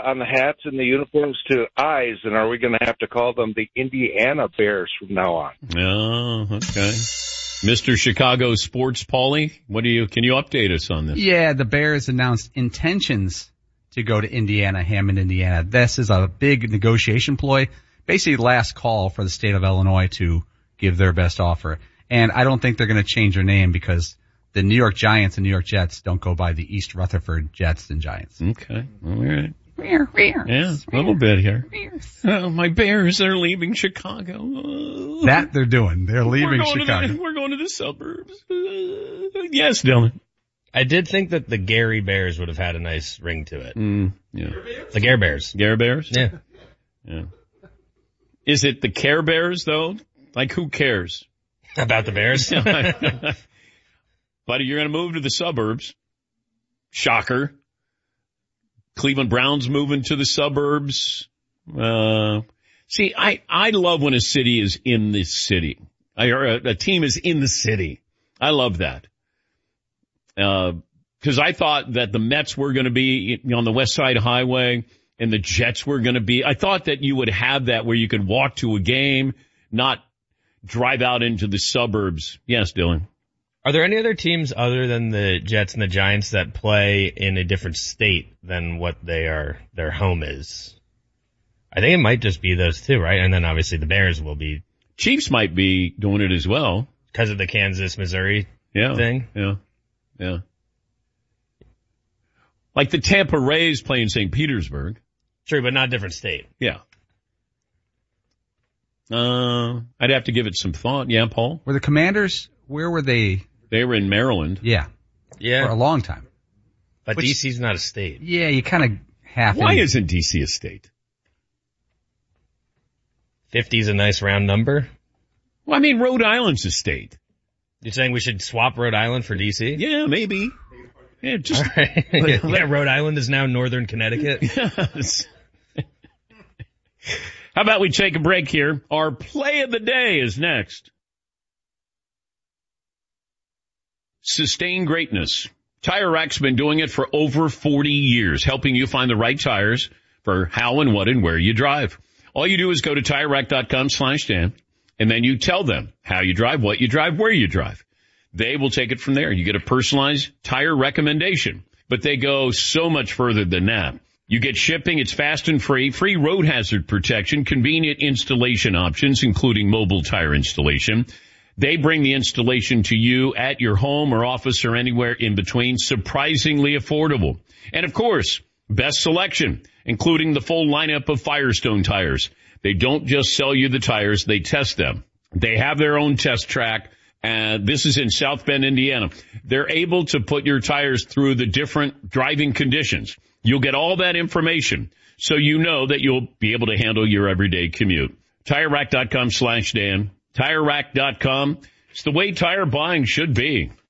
on the hats and the uniforms to eyes, and are we going to have to call them the Indiana Bears from now on? Oh, okay. Mr. Chicago Sports, Paulie, can you update us on this? Yeah, the Bears announced intentions to go to Indiana, Hammond, Indiana. This is a big negotiation ploy, basically last call for the state of Illinois to give their best offer. And I don't think they're going to change their name because the New York Giants and New York Jets don't go by the East Rutherford Jets and Giants. Okay, all right. Yeah, a little bit here. Oh, my Bears are leaving Chicago. That they're doing. They're leaving Chicago. We're going to the suburbs. Yes, Dylan. I did think that the Gary Bears would have had a nice ring to it. Yeah. The Gare Bears. Gare Bears? Yeah. Is it the Care Bears, though? Like, who cares? About the Bears? But you're going to move to the suburbs. Shocker. Cleveland Browns moving to the suburbs. See, I love when a city is in the city. Or a team is in the city. I love that. Cause I thought that the Mets were going to be on the West Side Highway and the Jets were going to be, I thought that you would have that where you could walk to a game, not drive out into the suburbs. Yes, Dylan. Are there any other teams other than the Jets and the Giants that play in a different state than what their home is? I think it might just be those two, right? And then obviously the Bears will be. Chiefs might be doing it as well. Because of the Kansas-Missouri thing? Yeah. Like the Tampa Rays play in St. Petersburg. True, but not a different state. Yeah. I'd have to give it some thought. Yeah, Paul? Were the Commanders, where were they? They were in Maryland. Yeah. For a long time. But DC's not a state. Yeah, you kind of have to. Why isn't DC a state? 50's a nice round number. Well, I mean, Rhode Island's a state. You're saying we should swap Rhode Island for DC? Yeah, maybe. Yeah, just. All right. Yeah, Rhode Island is now Northern Connecticut. Yes. How about we take a break here? Our play of the day is next. Sustain greatness. Tire Rack's been doing it for over 40 years, helping you find the right tires for how and what and where you drive. All you do is go to TireRack.com/Dan, and then you tell them how you drive, what you drive, where you drive. They will take it from there. You get a personalized tire recommendation, but they go so much further than that. You get shipping, it's fast and free road hazard protection, convenient installation options, including mobile tire installation. They bring the installation to you at your home or office or anywhere in between, surprisingly affordable. And of course, best selection, including the full lineup of Firestone tires. They don't just sell you the tires, they test them. They have their own test track. This is in South Bend, Indiana. They're able to put your tires through the different driving conditions. You'll get all that information so you know that you'll be able to handle your everyday commute. TireRack.com/Dan. TireRack.com. It's the way tire buying should be.